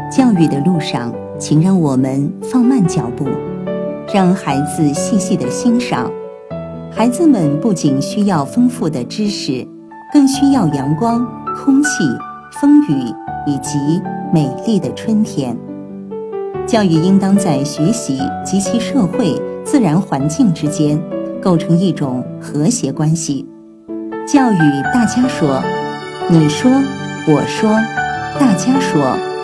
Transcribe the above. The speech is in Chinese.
教育的路上，请让我们放慢脚步，让孩子细细地欣赏。孩子们不仅需要丰富的知识，更需要阳光、空气、风雨以及美丽的春天。教育应当在学习及其社会、自然环境之间构成一种和谐关系。教育大家说，你说，我说，大家说。